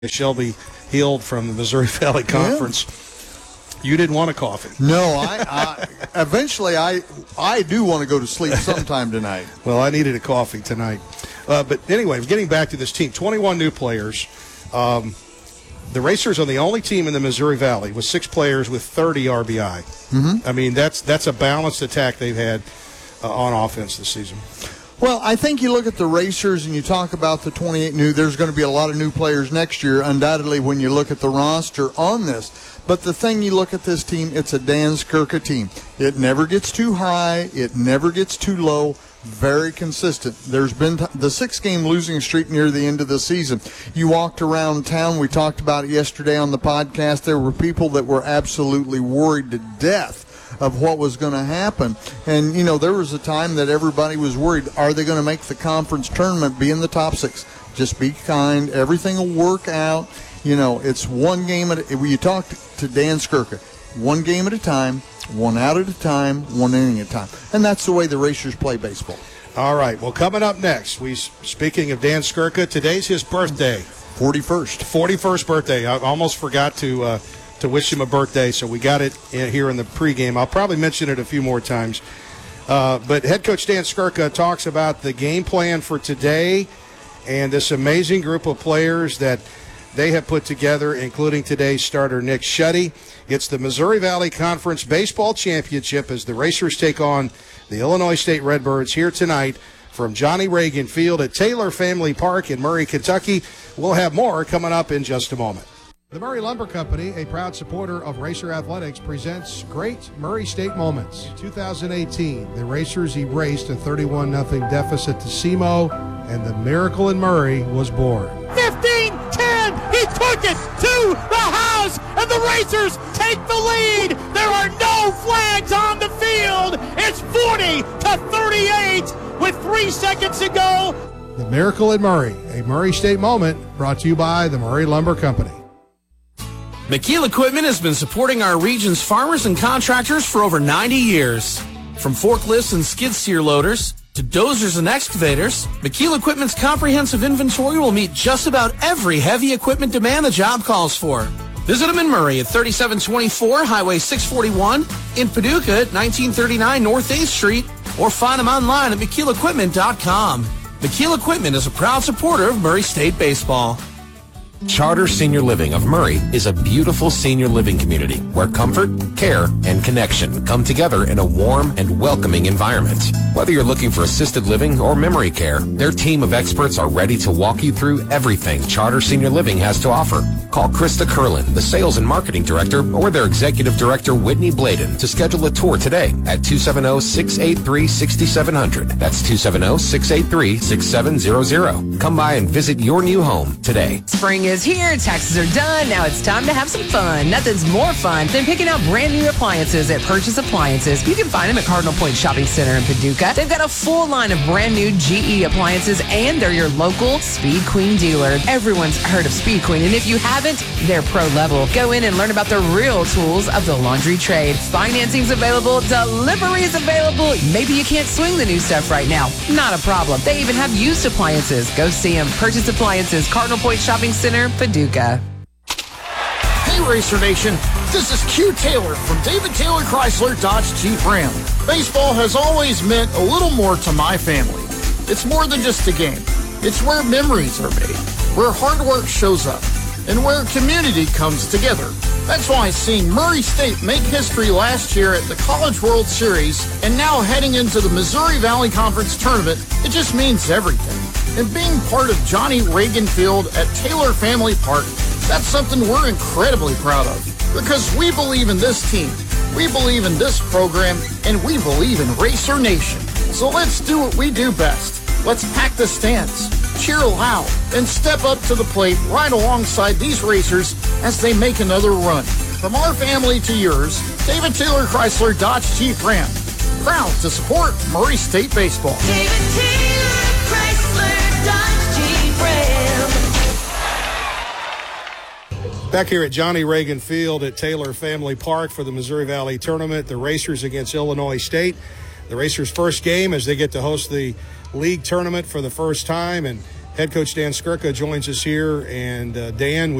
Shelby Hield from the Missouri Valley Conference. Yeah. You didn't want a coffee. No, I eventually I do want to go to sleep sometime tonight. Well, I needed a coffee tonight. But anyway, getting back to this team, 21 new players. The Racers are the only team in the Missouri Valley with 6 players with 30 RBI. Mm-hmm. I mean, that's a balanced attack they've had on offense this season. Well, I think you look at the Racers and you talk about the 28 new. There's going to be a lot of new players next year, undoubtedly, when you look at the roster on this. But the thing you look at this team, it's a Dan Skirka team. It never gets too high. It never gets too low. Very consistent. There's been the 6-game losing streak near the end of the season. You walked around town. We talked about it yesterday on the podcast. There were people that were absolutely worried to death of what was going to happen. And, you know, there was a time that everybody was worried, are they going to make the conference tournament, be in the top 6? Just be kind. Everything will work out. You know, it's one game at a time. You talk to Dan Skirka, one game at a time, one out at a time, one inning at a time. And that's the way the Racers play baseball. All right. Well, coming up next, speaking of Dan Skirka, today's his birthday. 41st birthday. I almost forgot to wish him a birthday, so we got it here in the pregame. I'll probably mention it a few more times. But head coach Dan Skirka talks about the game plan for today and this amazing group of players that they have put together, including today's starter Nick Schutte. It's the Missouri Valley Conference Baseball Championship as the Racers take on the Illinois State Redbirds here tonight from Johnny Reagan Field at Taylor Family Park in Murray, Kentucky. We'll have more coming up in just a moment. The Murray Lumber Company, a proud supporter of Racer Athletics, presents great Murray State moments. In 2018, the Racers erased a 31-0 deficit to SEMO, and the miracle in Murray was born. 15-10, he took it to the house, and the Racers take the lead. There are no flags on the field. It's 40-38 with 3 seconds to go. The miracle in Murray, a Murray State moment, brought to you by the Murray Lumber Company. McKeel Equipment has been supporting our region's farmers and contractors for over 90 years. From forklifts and skid steer loaders to dozers and excavators, McKeel Equipment's comprehensive inventory will meet just about every heavy equipment demand the job calls for. Visit them in Murray at 3724 Highway 641, in Paducah at 1939 North 8th Street, or find them online at McKeelEquipment.com. McKeel Equipment is a proud supporter of Murray State baseball. Charter Senior Living of Murray is a beautiful senior living community where comfort, care, and connection come together in a warm and welcoming environment. Whether you're looking for assisted living or memory care, their team of experts are ready to walk you through everything Charter Senior Living has to offer. Call Krista Curlin, the Sales and Marketing Director, or their Executive Director, Whitney Bladen, to schedule a tour today at 270-683-6700. That's 270-683-6700. Come by and visit your new home today. Spring is here, taxes are done, now it's time to have some fun. Nothing's more fun than picking out brand new appliances at Purchase Appliances. You can find them at Cardinal Point Shopping Center in Paducah. They've got a full line of brand new GE appliances, and they're your local Speed Queen dealer. Everyone's heard of Speed Queen, and if you haven't, they're pro level. Go in and learn about the real tools of the laundry trade. Financing's available, delivery is available. Maybe you can't swing the new stuff right now. Not a problem. They even have used appliances. Go see them. Purchase Appliances, Cardinal Point Shopping Center, Paducah. Hey, Racer Nation, this is Q Taylor from David Taylor Chrysler Dodge Jeep Ram. Baseball has always meant a little more to my family. It's more than just a game. It's where memories are made, where hard work shows up, and where community comes together. That's why seeing Murray State make history last year at the College World Series and now heading into the Missouri Valley Conference Tournament, it just means everything. And being part of Johnny Reagan Field at Taylor Family Park, that's something we're incredibly proud of. Because we believe in this team, we believe in this program, and we believe in Racer Nation. So let's do what we do best. Let's pack the stands, cheer loud, and step up to the plate right alongside these racers as they make another run. From our family to yours, David Taylor Chrysler Dodge Jeep Ram. Proud to support Murray State baseball. David Taylor Chrysler Dodge Jeep Ram. Back here at Johnny Reagan Field at Taylor Family Park for the Missouri Valley Tournament, the Racers against Illinois State. The Racers' first game as they get to host the league tournament for the first time, and Head coach Dan Skurka joins us here. And Dan,